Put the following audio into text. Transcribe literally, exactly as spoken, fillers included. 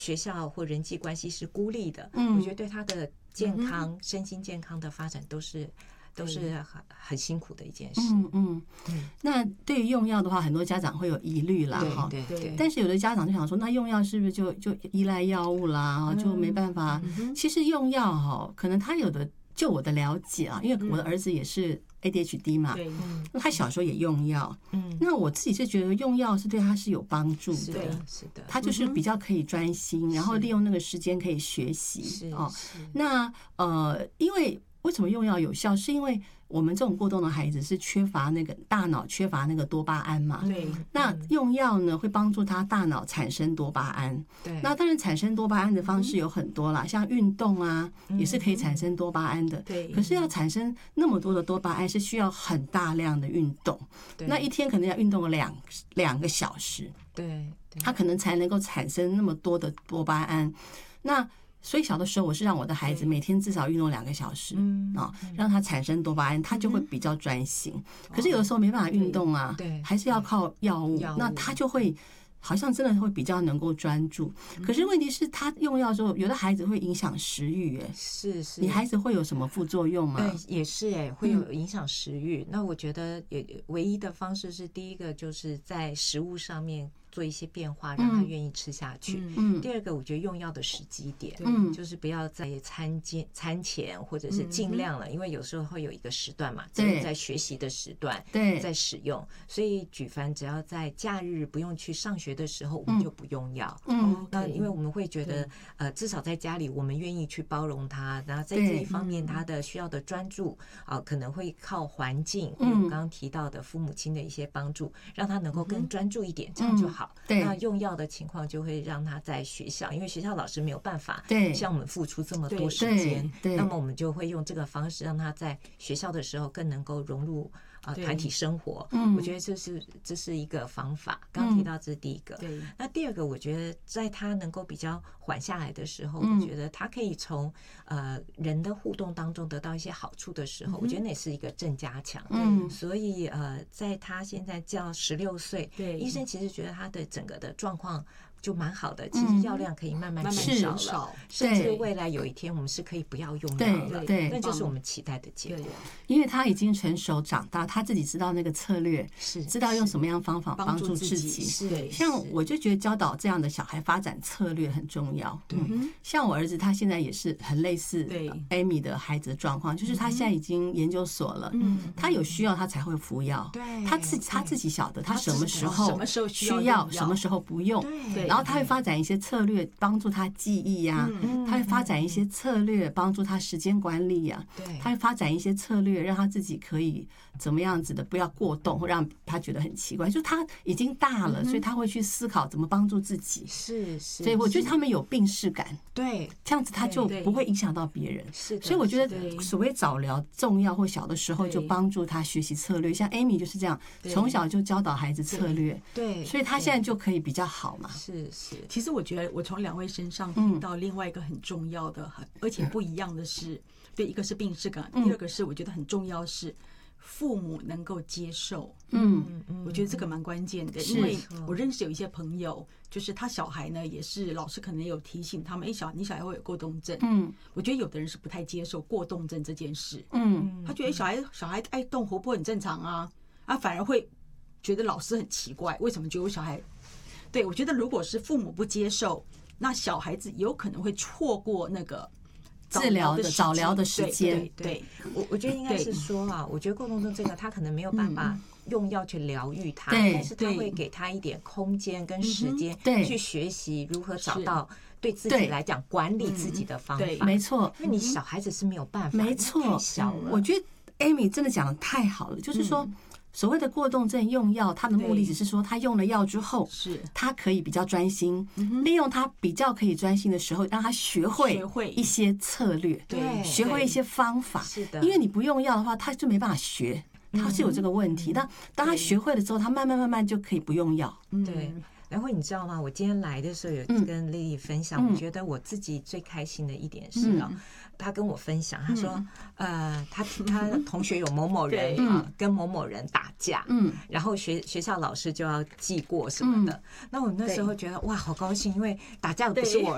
学校或人际关系是孤立的， 嗯， 我觉得对他的健康、嗯、身心健康的发展都是都是很很辛苦的一件事。 嗯嗯嗯。那对于用药的话，很多家长会有疑虑啦，哈， 对对对。 但是有的家长就想说，那用药是不是就就依赖药物啦，就没办法？嗯、其实用药哈，可能他有的，就我的了解啊，因为我的儿子也是 A D H D 嘛， 对， 那他小时候也用药，嗯，那我自己是觉得用药是对他是有帮助的， 是的，是的， 他就是比较可以专心，然后利用那个时间可以学习哦。那呃，因为为什么用药有效，是因为我们这种过动的孩子是缺乏那个大脑缺乏那个多巴胺嘛， 对， 那用药呢会帮助他大脑产生多巴胺， 对， 那当然产生多巴胺的方式有很多啦，像运动啊也是可以产生多巴胺的， 对， 可是要产生那么多的多巴胺是需要很大量的运动，那一天可能要运动两两个小时， 对， 他可能才能够产生那么多的多巴胺，那所以小的时候我是让我的孩子每天至少运动两个小时，嗯啊，让他产生多巴胺，他就会比较专心。可是有的时候没办法运动啊， 对， 还是要靠药物，那他就会好像真的会比较能够专注。可是问题是，他用药之后，有的孩子会影响食欲，哎， 是是， 你孩子会有什么副作用吗？ 对，也是哎，会有影响食欲。那我觉得也唯一的方式是，第一个就是在食物上面做一些变化，让他愿意吃下去。嗯，第二个，我觉得用药的时机点，嗯，就是不要在餐间、餐前或者是尽量了，因为有时候会有一个时段嘛，只有在学习的时段， 对， 在使用。所以举凡只要在假日不用去上学的时候，我们就不用药。嗯，那因为我们会觉得，呃，至少在家里，我们愿意去包容他，然后在这一方面，他的需要的专注啊，可能会靠环境，我们刚刚提到的父母亲的一些帮助，让他能够更专注一点，这样就好。 对， 那用药的情况就会让他在学校，因为学校老师没有办法向我们付出这么多时间，那么我们就会用这个方式让他在学校的时候更能够融入啊团体生活。嗯，我觉得这是这是一个方法。刚提到这是第一个， 对。 那第二个，我觉得在他能够比较缓下来的时候，我觉得他可以从呃人的互动当中得到一些好处的时候，我觉得那是一个正加强。嗯，所以呃，在他现在叫十六岁， 对， 医生其实觉得他的整个的状况就蛮好的，其实药量可以慢慢减少了，甚至未来有一天我们是可以不要用药了， 对， 那就是我们期待的结果。 因为他已经成熟长大，他自己知道那个策略， 是知道用什么样方法帮助自己。 是， 像我就觉得教导这样的小孩发展策略很重要。嗯，像我儿子他现在也是很类似 Amy 的孩子的状况，就是他现在已经研究所了，嗯，他有需要他才会服药， 对， 他自己他自己晓得他什么时候需要，什么时候不用， 对。 然后他会发展一些策略帮助他记忆呀、啊，他会发展一些策略帮助他时间管理呀、啊，他会发展一些策略让他自己可以怎么样子的不要过动，或让他觉得很奇怪。就他已经大了，所以他会去思考怎么帮助自己。 是是， 所以我觉得他们有病识感， 对， 这样子他就不会影响到别人。 是， 所以我觉得所谓早疗重要，或小的时候就帮助他学习策略。像 Amy 就是这样，从小就教导孩子策略， 对， 所以他现在就可以比较好嘛。 是是， 其实我觉得我从两位身上听到另外一个很重要的、很而且不一样的是，对，一个是病识感，第二个是我觉得很重要是父母能够接受。嗯，我觉得这个蛮关键的，因为我认识有一些朋友，就是他小孩呢也是老师可能有提醒他们，哎，小你小孩会有过动症。嗯，我觉得有的人是不太接受过动症这件事。嗯，他觉得小孩小孩爱动活泼很正常啊，啊，反而会觉得老师很奇怪，为什么觉得我小孩？对，我觉得如果是父母不接受，那小孩子有可能会错过那个治疗的早疗的时间。 对，我我觉得应该是说啊，我觉得过动症这个他可能没有办法用药去疗愈他，但是他会给他一点空间跟时间去学习如何找到对自己来讲管理自己的方法。 没错， 因为你小孩子是没有办法， 没错， 太小了。 我觉得 Amy 真的讲的太好了，就是说。所谓的过动症用药，他的目的只是说，他用了药之后， 是他可以比较专心，利用他比较可以专心的时候，让他学会一些策略， 对， 学会一些方法。 是的， 因为你不用药的话，他就没办法学，他是有这个问题。那当他学会了之后，他慢慢慢慢就可以不用药。 对。然后你知道吗？我今天来的时候有跟丽丽分享，我觉得我自己最开心的一点是啊，她跟我分享，她说，呃，她她同学有某某人啊跟某某人打架，嗯，然后学学校老师就要记过什么的。那我那时候觉得哇，好高兴，因为打架的不是我